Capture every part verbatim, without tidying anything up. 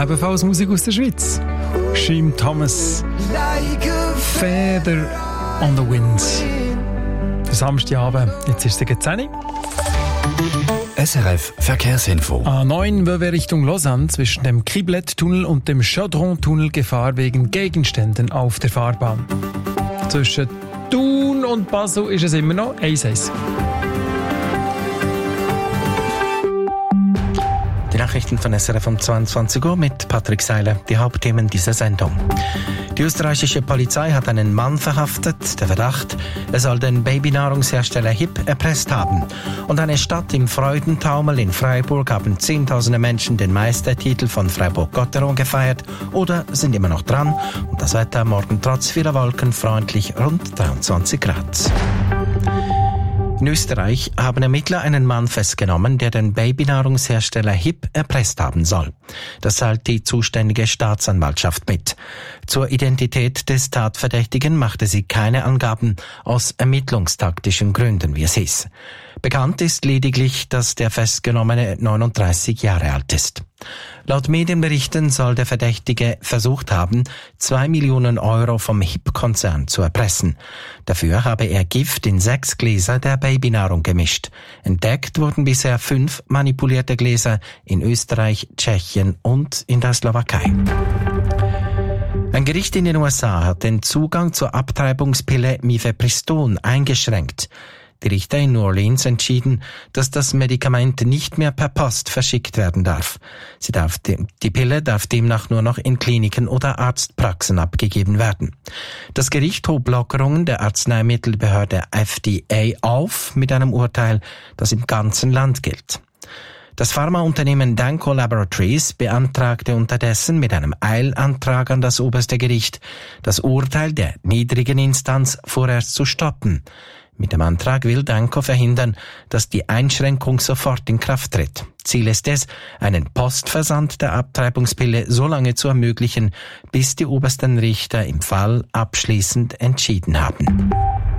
Ebenfalls Musik aus der Schweiz. Shem Thomas, Feather on the Wind. Der Samstagabend, jetzt ist es zehn. S R F Verkehrsinfo. A neun Wölfe Richtung Lausanne zwischen dem Quiblet-Tunnel und dem Chaudron-Tunnel Gefahr wegen Gegenständen auf der Fahrbahn. Zwischen Thun und Basel ist es immer noch eins eins. Die Nachrichten von S R F um zweiundzwanzig Uhr mit Patrick Seiler. Die Hauptthemen dieser Sendung. Die österreichische Polizei hat einen Mann verhaftet. Der Verdacht, er soll den Babynahrungshersteller H I P erpresst haben. Und eine Stadt im Freudentaumel in Freiburg haben Zehntausende Menschen den Meistertitel von Freiburg-Gotteron gefeiert oder sind immer noch dran. Und das Wetter morgen trotz vieler Wolken freundlich rund dreiundzwanzig Grad. In Österreich haben Ermittler einen Mann festgenommen, der den Babynahrungshersteller H I P erpresst haben soll. Das teilt die zuständige Staatsanwaltschaft mit. Zur Identität des Tatverdächtigen machte sie keine Angaben aus ermittlungstaktischen Gründen, wie es hieß. Bekannt ist lediglich, dass der Festgenommene neununddreißig Jahre alt ist. Laut Medienberichten soll der Verdächtige versucht haben, zwei Millionen Euro vom H I P-Konzern zu erpressen. Dafür habe er Gift in sechs Gläser der Babynahrung gemischt. Entdeckt wurden bisher fünf manipulierte Gläser in Österreich, Tschechien und in der Slowakei. Ein Gericht in den U S A hat den Zugang zur Abtreibungspille Mifepriston eingeschränkt. Die Richter in New Orleans entschieden, dass das Medikament nicht mehr per Post verschickt werden darf. Sie darf de- die Pille darf demnach nur noch in Kliniken oder Arztpraxen abgegeben werden. Das Gericht hob Lockerungen der Arzneimittelbehörde F D A auf mit einem Urteil, das im ganzen Land gilt. Das Pharmaunternehmen Danco Laboratories beantragte unterdessen mit einem Eilantrag an das oberste Gericht, das Urteil der niedrigen Instanz vorerst zu stoppen. Mit dem Antrag will Danco verhindern, dass die Einschränkung sofort in Kraft tritt. Ziel ist es, einen Postversand der Abtreibungspille so lange zu ermöglichen, bis die obersten Richter im Fall abschließend entschieden haben.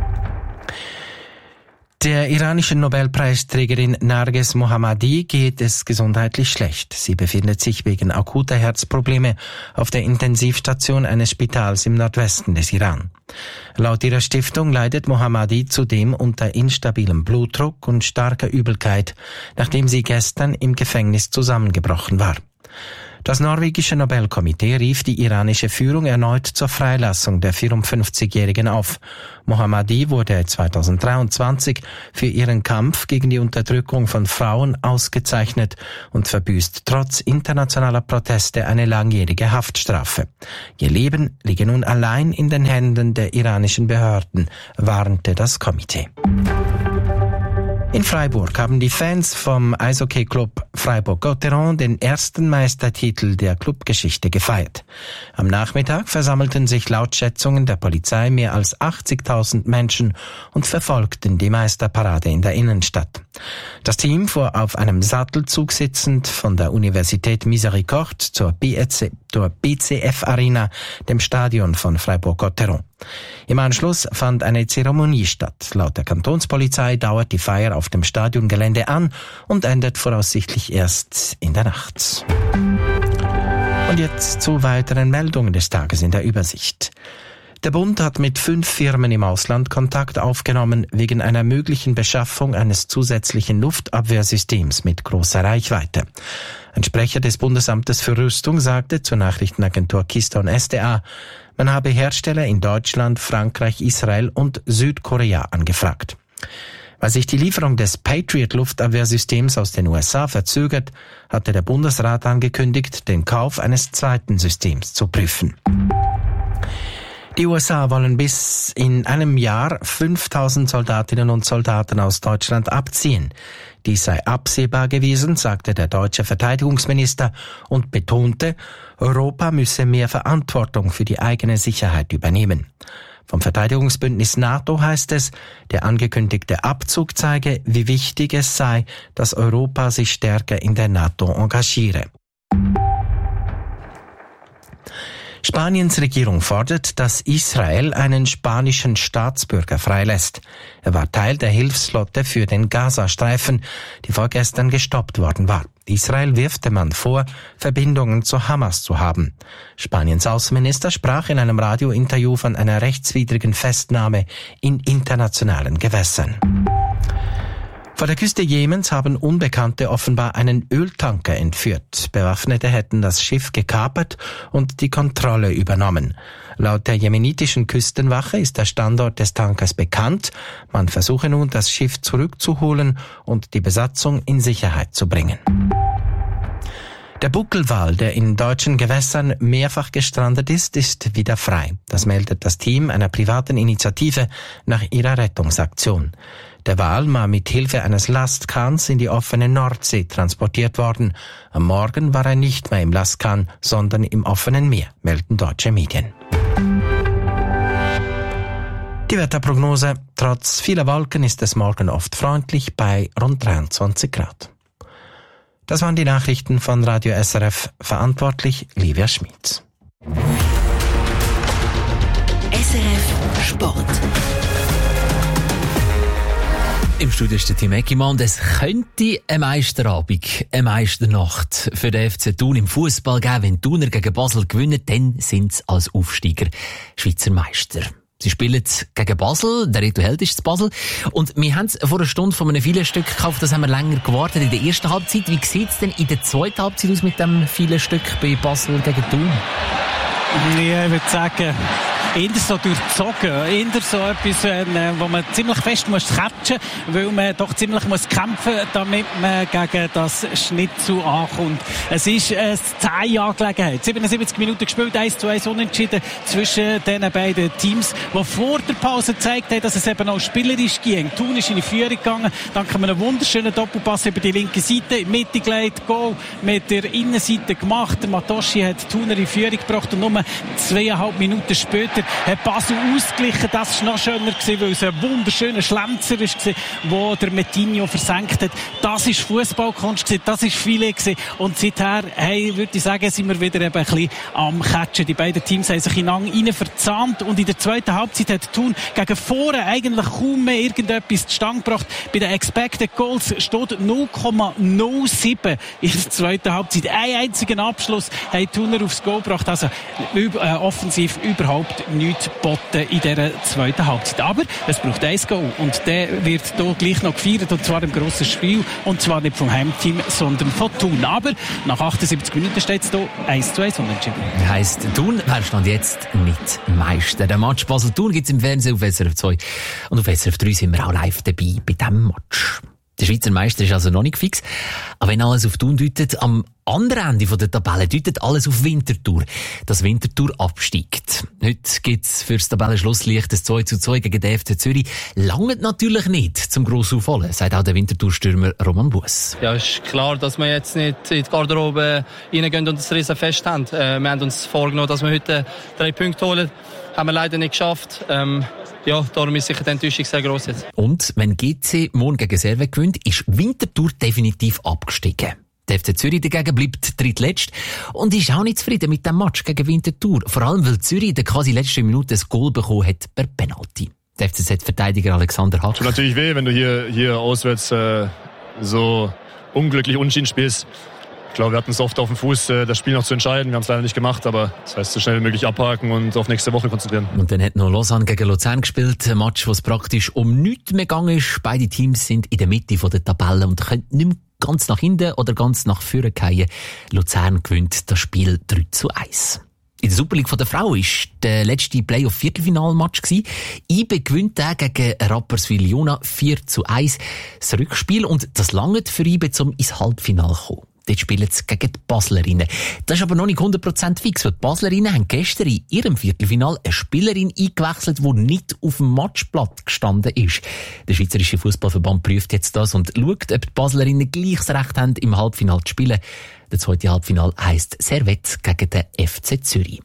Der iranischen Nobelpreisträgerin Narges Mohammadi geht es gesundheitlich schlecht. Sie befindet sich wegen akuter Herzprobleme auf der Intensivstation eines Spitals im Nordwesten des Iran. Laut ihrer Stiftung leidet Mohammadi zudem unter instabilem Blutdruck und starker Übelkeit, nachdem sie gestern im Gefängnis zusammengebrochen war. Das norwegische Nobelkomitee rief die iranische Führung erneut zur Freilassung der vierundfünfzigjährigen auf. Mohammadi wurde zweitausenddreiundzwanzig für ihren Kampf gegen die Unterdrückung von Frauen ausgezeichnet und verbüßt trotz internationaler Proteste eine langjährige Haftstrafe. Ihr Leben liege nun allein in den Händen der iranischen Behörden, warnte das Komitee. In Freiburg haben die Fans vom Eishockey-Club Freiburg-Gotteron den ersten Meistertitel der Clubgeschichte gefeiert. Am Nachmittag versammelten sich laut Schätzungen der Polizei mehr als achtzigtausend Menschen und verfolgten die Meisterparade in der Innenstadt. Das Team fuhr auf einem Sattelzug sitzend von der Universität Miséricorde zur B C F Arena, dem Stadion von Freiburg-Gotteron. Im Anschluss fand eine Zeremonie statt. Laut der Kantonspolizei dauert die Feier auf dem Stadiongelände an und endet voraussichtlich erst in der Nacht. Und jetzt zu weiteren Meldungen des Tages in der Übersicht. Der Bund hat mit fünf Firmen im Ausland Kontakt aufgenommen wegen einer möglichen Beschaffung eines zusätzlichen Luftabwehrsystems mit großer Reichweite. Ein Sprecher des Bundesamtes für Rüstung sagte zur Nachrichtenagentur Keystone S D A, man habe Hersteller in Deutschland, Frankreich, Israel und Südkorea angefragt. Weil sich die Lieferung des Patriot-Luftabwehrsystems aus den U S A verzögert, hatte der Bundesrat angekündigt, den Kauf eines zweiten Systems zu prüfen. Die U S A wollen bis in einem Jahr fünftausend Soldatinnen und Soldaten aus Deutschland abziehen. Dies sei absehbar gewesen, sagte der deutsche Verteidigungsminister und betonte, Europa müsse mehr Verantwortung für die eigene Sicherheit übernehmen. Vom Verteidigungsbündnis NATO heißt es, der angekündigte Abzug zeige, wie wichtig es sei, dass Europa sich stärker in der NATO engagiere. Spaniens Regierung fordert, dass Israel einen spanischen Staatsbürger freilässt. Er war Teil der Hilfsflotte für den Gazastreifen, die vorgestern gestoppt worden war. Israel wirft dem Mann vor, Verbindungen zu Hamas zu haben. Spaniens Außenminister sprach in einem Radiointerview von einer rechtswidrigen Festnahme in internationalen Gewässern. Vor der Küste Jemens haben Unbekannte offenbar einen Öltanker entführt. Bewaffnete hätten das Schiff gekapert und die Kontrolle übernommen. Laut der jemenitischen Küstenwache ist der Standort des Tankers bekannt. Man versuche nun, das Schiff zurückzuholen und die Besatzung in Sicherheit zu bringen. Der Buckelwal, der in deutschen Gewässern mehrfach gestrandet ist, ist wieder frei. Das meldet das Team einer privaten Initiative nach ihrer Rettungsaktion. Der Wal war mit Hilfe eines Lastkahns in die offene Nordsee transportiert worden. Am Morgen war er nicht mehr im Lastkahn, sondern im offenen Meer, melden deutsche Medien. Die Wetterprognose: Trotz vieler Wolken ist es morgen oft freundlich bei rund dreiundzwanzig Grad. Das waren die Nachrichten von Radio S R F, verantwortlich Livia Schmitz. S R F Sport. Im Studio ist der Tim Eckimann und es könnte eine Meisterabend, eine Meisternacht für den F C Thun im Fußball geben. Wenn Thuner gegen Basel gewinnen, dann sind sie als Aufsteiger Schweizer Meister. Sie spielen gegen Basel, der Reto Held ist zu Basel. Und wir haben es vor einer Stunde von einem Filetstück gekauft, das haben wir länger gewartet in der ersten Halbzeit. Wie sieht es denn in der zweiten Halbzeit aus mit dem Filetstück bei Basel gegen Thun? Ja, ich würde sagen, eher so durchzogen, eher so etwas, äh, wo man ziemlich fest muss catchen, weil man doch ziemlich muss kämpfen, damit man gegen das Schnitzel ankommt. Es ist eine zähe Angelegenheit. siebenundsiebzig Minuten gespielt, eins zu eins unentschieden zwischen den beiden Teams, die vor der Pause gezeigt haben, dass es eben auch spielerisch ging. Thun ist in die Führung gegangen, dank einem wunderschönen Doppelpass über die linke Seite, in die Mitte gelegt, Goal mit der Innenseite gemacht. Der Matoschi hat Thuner in die Führung gebracht und nur zweieinhalb Minuten später hat Basel ausgeglichen. Das war noch schöner gewesen, weil es ein wunderschöner Schlenzer war, wo der Metinho versenkt hat. Das war Fußballkunst gewesen, das war Filet gewesen. Und seither, hey, würde ich sagen, sind wir wieder eben ein bisschen am Catchen. Die beiden Teams haben sich ineinander rein verzahnt und in der zweiten Halbzeit hat Thun gegen vorne eigentlich kaum mehr irgendetwas zustande gebracht. Bei den Expected Goals steht null Komma null sieben in der zweiten Halbzeit. Einen einzigen Abschluss haben Thuner aufs Goal gebracht. Also äh, offensiv überhaupt nichts geboten in dieser zweiten Halbzeit. Aber es braucht ein Goal und der wird hier gleich noch gefeiert, und zwar im grossen Spiel, und zwar nicht vom Heimteam, sondern von Thun. Aber nach achtundsiebzig Minuten steht es hier eins zu eins unentschieden. Heisst, Thun wäre Stand jetzt nicht Meister. Der Match Basel-Thun gibt es im Fernsehen auf S R F zwei und auf S R F drei sind wir auch live dabei bei diesem Match. Der Schweizer Meister ist also noch nicht fix. Aber wenn alles auf Thun deutet, am anderen Ende der Tabelle deutet alles auf Winterthur, dass Winterthur absteigt. Heute gibt's fürs Tabellenschlusslicht das zwei zu zwei gegen den F C Zürich. Langt natürlich nicht zum gross Aufholen, sagt auch der Winterthur-Stürmer Roman Buss. Ja, ist klar, dass wir jetzt nicht in die Garderobe reingehen und das Riesen fest haben. Äh, wir haben uns vorgenommen, dass wir heute drei Punkte holen. Haben wir leider nicht geschafft. Ähm, Ja, darum ist sicher die Enttäuschung sehr gross jetzt. Und wenn G C morgen gegen Servet gewinnt, ist Winterthur definitiv abgestiegen. Der F C Zürich dagegen bleibt drittletzt und ist auch nicht zufrieden mit dem Match gegen Winterthur. Vor allem, weil Zürich in der quasi letzten Minute ein Goal bekommen hat per Penalty. Der F C Z-Verteidiger Alexander Hack. Tut natürlich weh, wenn du hier, hier auswärts äh, so unglücklich unentschieden spielst. Ich glaube, wir hatten es oft auf dem Fuß, das Spiel noch zu entscheiden. Wir haben es leider nicht gemacht, aber das heißt, so schnell wie möglich abhaken und auf nächste Woche konzentrieren. Und dann hat noch Lausanne gegen Luzern gespielt. Ein Match, wo es praktisch um nichts mehr gegangen ist. Beide Teams sind in der Mitte der Tabelle und können nicht mehr ganz nach hinten oder ganz nach vorne fallen. Luzern gewinnt das Spiel drei zu eins. In der Superliga der Frau war der letzte Playoff-Viertelfinalmatch. I B gewinnt der gegen Rapperswil-Jona vier zu eins. Das Rückspiel, und das langt für I B, um ins Halbfinale zu kommen. Dort spielen sie gegen die Baslerinnen. Das ist aber noch nicht hundert Prozent fix, weil die Baslerinnen haben gestern in ihrem Viertelfinal eine Spielerin eingewechselt, die nicht auf dem Matchblatt gestanden ist. Der Schweizerische Fußballverband prüft jetzt das und schaut, ob die Baslerinnen gleich das Recht haben, im Halbfinale zu spielen. Der zweite Halbfinal heisst Servet gegen den F C Zürich.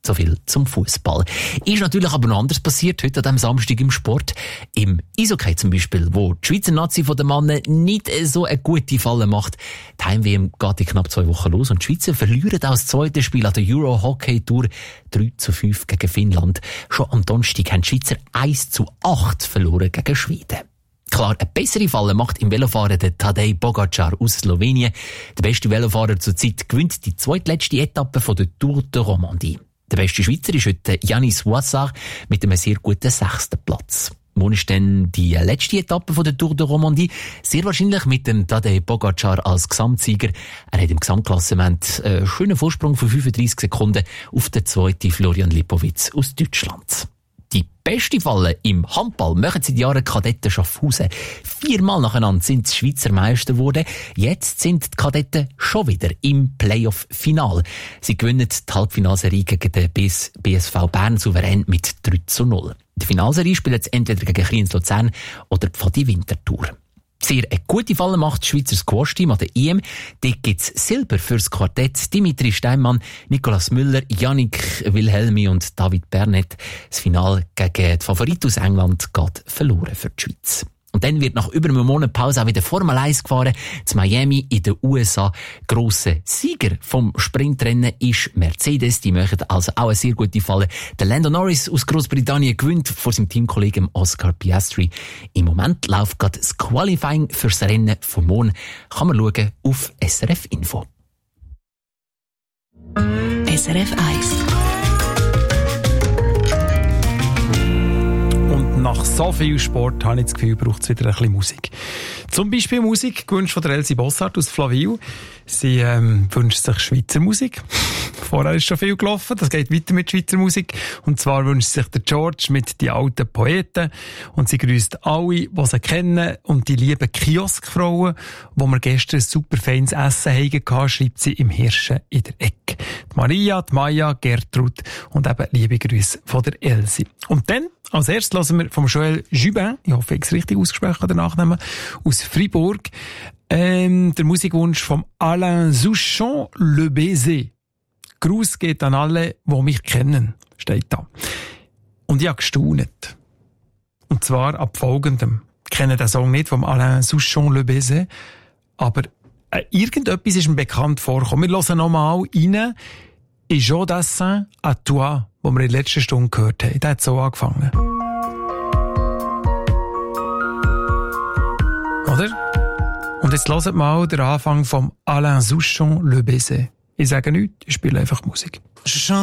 So viel zum Fußball. Ist natürlich aber noch anders passiert heute an diesem Samstag im Sport. Im Eishockey zum Beispiel, wo die Schweizer Nazi von den Männern nicht so eine gute Falle macht. Die Heim-W M geht in knapp zwei Wochen los und die Schweizer verlieren auch das zweite Spiel an der Euro-Hockey-Tour drei zu fünf gegen Finnland. Schon am Donnerstag haben die Schweizer eins zu acht verloren gegen Schweden. Klar, eine bessere Falle macht im Velofahren der Tadej Pogačar aus Slowenien. Der beste Velofahrer zurzeit gewinnt die zweitletzte Etappe von der Tour de Romandie. Der beste Schweizer ist heute Yanis Ouassar mit einem sehr guten sechsten Platz. Morgen ist dann die letzte Etappe von der Tour de Romandie, sehr wahrscheinlich mit dem Tadej Pogačar als Gesamtsieger. Er hat im Gesamtklassement einen schönen Vorsprung von fünfunddreissig Sekunden auf den zweiten Florian Lipowitz aus Deutschland. Die beste Falle im Handball machen seit Jahren Kadetten Schaffhausen. Viermal nacheinander sind die Schweizer Meister geworden. Jetzt sind die Kadetten schon wieder im Playoff-Final. Sie gewinnen die Halbfinalserie gegen den B S V Bern souverän mit drei zu null. Die Finalserie spielt jetzt entweder gegen Kriens Luzern oder Pfadi Winterthur. Sehr eine gute Falle macht das Schweizer Squash-Team an der E M. Dort gibt es Silber fürs Quartett. Dimitri Steinmann, Nicolas Müller, Yannick Wilhelmi und David Bernet. Das Finale gegen die Favoriten aus England geht verloren für die Schweiz. Und dann wird nach über einem Monat Pause auch wieder Formel eins gefahren. Zu Miami in den U S A. Grosser Sieger vom Sprintrennen ist Mercedes. Die machen also auch eine sehr gute Falle. Der Lando Norris aus Großbritannien gewinnt vor seinem Teamkollegen Oscar Piastri. Im Moment läuft gerade das Qualifying fürs Rennen vom Morgen. Kann man schauen auf S R F Info. S R F eins. Nach so viel Sport habe ich das Gefühl, braucht es wieder ein bisschen Musik. Zum Beispiel Musik, gewünscht von der Elsie Bossart aus Flawil. Sie ähm, wünscht sich Schweizer Musik. Vorher ist schon viel gelaufen, das geht weiter mit Schweizer Musik. Und zwar wünscht sich der George mit «Die alten Poeten». Und sie grüßt alle, die sie kennen und die lieben Kioskfrauen, wo wir gestern ein super feines Essen hatten, schreibt sie im Hirschen in der Ecke. Die Maria, die Maya, Gertrud und eben liebe Grüße von der Elsie. Und dann als erstes hören wir vom Joël Jubin, ich hoffe, ich habe es richtig ausgesprochen, der Nachname, aus Fribourg, ähm, der Musikwunsch von Alain Souchon, Le Baiser. Gruß geht an alle, die mich kennen, steht da. Und ich habe gestaunet. Und zwar ab folgendem. Ich kenne den Song nicht vom Alain Souchon, Le Baiser, aber äh, irgendetwas ist mir bekannt vorgekommen. Wir hören nochmal rein in Jean Dassin à toi, wo wir in der letzten Stunde gehört haben. Der hat so angefangen. Oder? Und jetzt hört mal den Anfang vom Alain Souchon, Le Baiser. Ich sage nichts, ich spiele einfach Musik.